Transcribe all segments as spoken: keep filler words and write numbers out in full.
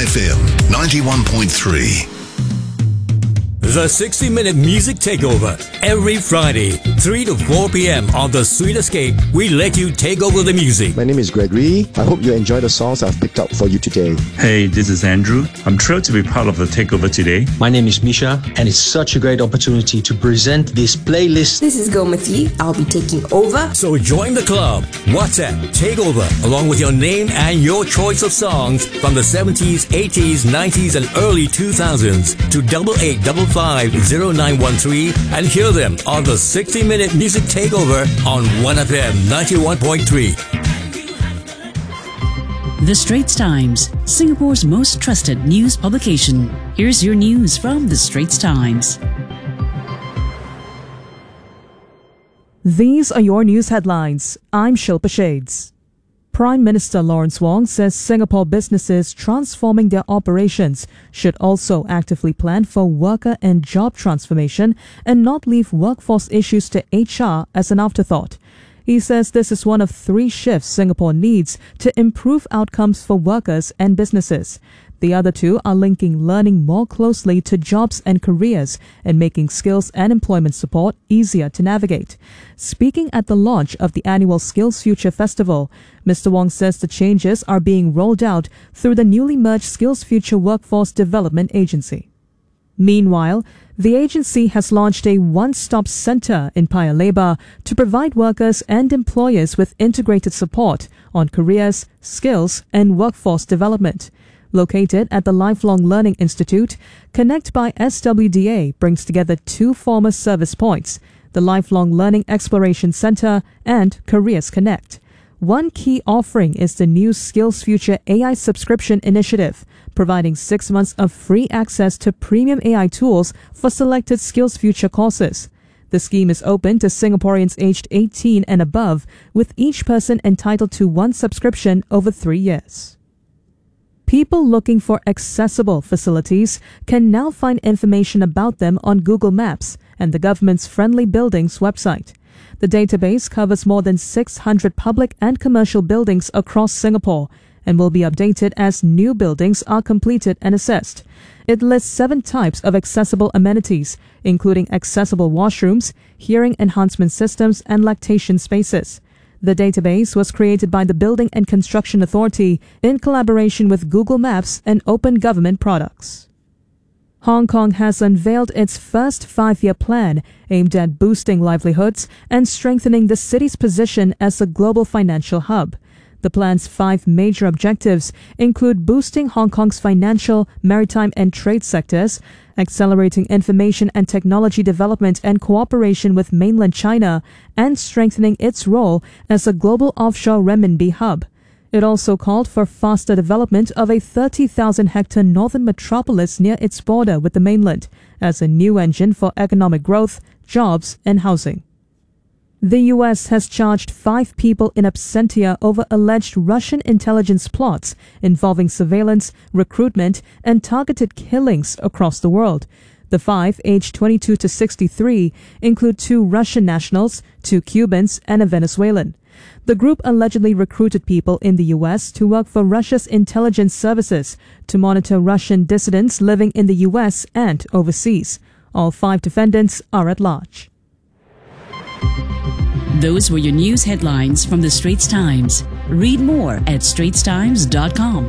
F M ninety-one point three. The sixty minute Music Takeover. Every Friday, three to four p.m. on The Sweet Escape, we let you take over the music. My name is Gregory. I hope you enjoy the songs I've picked out for you today. Hey, this is Andrew. I'm thrilled to be part of the takeover today. My name is Misha, and it's such a great opportunity to present this playlist. This is Gomati. I'll be taking over. So join the club. WhatsApp Takeover, along with your name and your choice of songs from the seventies, eighties, nineties, and early two thousands to double eight double five zero nine one three and hear them on the sixty minute Music Takeover on one F M ninety-one point three. The Straits Times, Singapore's most trusted news publication. Here's your news from The Straits Times. These are your news headlines. I'm Shilpa Shades. Prime Minister Lawrence Wong says Singapore businesses transforming their operations should also actively plan for worker and job transformation and not leave workforce issues to H R as an afterthought. He says this is one of three shifts Singapore needs to improve outcomes for workers and businesses. The other two are linking learning more closely to jobs and careers and making skills and employment support easier to navigate. Speaking at the launch of the annual Skills Future Festival, Mister Wong says the changes are being rolled out through the newly merged Skills Future Workforce Development Agency. Meanwhile, the agency has launched a one-stop center in Paya Lebar to provide workers and employers with integrated support on careers, skills, and workforce development. Located at the Lifelong Learning Institute, Connect by S W D A brings together two former service points, the Lifelong Learning Exploration Center and Careers Connect. One key offering is the new Skills Future A I subscription initiative, providing six months of free access to premium A I tools for selected Skills Future courses. The scheme is open to Singaporeans aged eighteen and above, with each person entitled to one subscription over three years. People looking for accessible facilities can now find information about them on Google Maps and the government's Friendly Buildings website. The database covers more than six hundred public and commercial buildings across Singapore and will be updated as new buildings are completed and assessed. It lists seven types of accessible amenities, including accessible washrooms, hearing enhancement systems, and lactation spaces. The database was created by the Building and Construction Authority in collaboration with Google Maps and Open Government Products. Hong Kong has unveiled its first five-year plan aimed at boosting livelihoods and strengthening the city's position as a global financial hub. The plan's five major objectives include boosting Hong Kong's financial, maritime and trade sectors, accelerating information and technology development and cooperation with mainland China, and strengthening its role as a global offshore renminbi hub. It also called for faster development of a thirty thousand hectare northern metropolis near its border with the mainland as a new engine for economic growth, jobs, and housing. The U S has charged five people in absentia over alleged Russian intelligence plots involving surveillance, recruitment, and targeted killings across the world. The five, aged twenty-two to sixty-three, include two Russian nationals, two Cubans, and a Venezuelan. The group allegedly recruited people in the U S to work for Russia's intelligence services to monitor Russian dissidents living in the U S and overseas. All five defendants are at large. Those were your news headlines from The Straits Times. Read more at straits times dot com.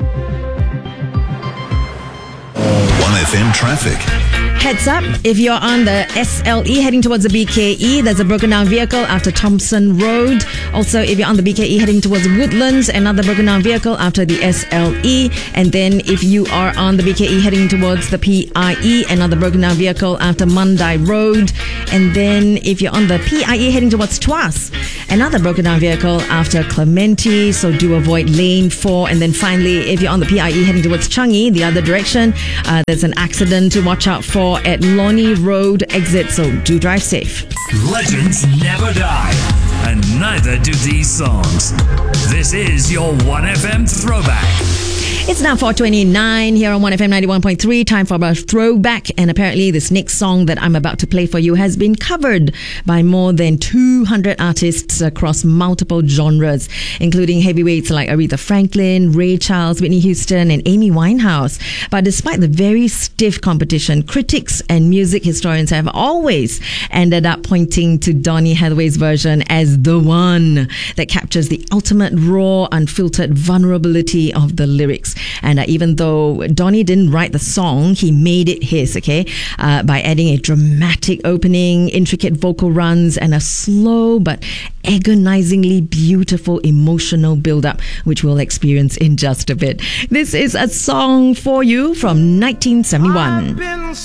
one F M traffic. Heads up, if you're on the S L E heading towards the B K E, there's a broken down vehicle after Thompson Road. Also, if you're on the B K E heading towards Woodlands, another broken down vehicle after the S L E. And then if you are on the B K E heading towards the P I E, another broken down vehicle after Mandai Road. And then if you're on the P I E heading towards Tuas, another broken down vehicle after Clementi, so do avoid lane four. And then finally, if you're on the P I E heading towards Changi, the other direction, uh, there's an accident to watch out for at Lornie Road exit, so do drive safe. Legends never die, and neither do these songs. This is your one F M throwback. It's now four twenty-nine here on one F M ninety-one point three. Time for a throwback. And apparently this next song that I'm about to play for you has been covered by more than two hundred artists across multiple genres, including heavyweights like Aretha Franklin, Ray Charles, Whitney Houston, and Amy Winehouse. But despite the very stiff competition, critics and music historians have always ended up pointing to Donny Hathaway's version as the one that captures the ultimate raw, unfiltered vulnerability of the lyrics. And uh, even though Donny didn't write the song, he made it his, okay, uh, by adding a dramatic opening, intricate vocal runs, and a slow but agonizingly beautiful emotional build-up, which we'll experience in just a bit. This is a song for you from nineteen seventy-one.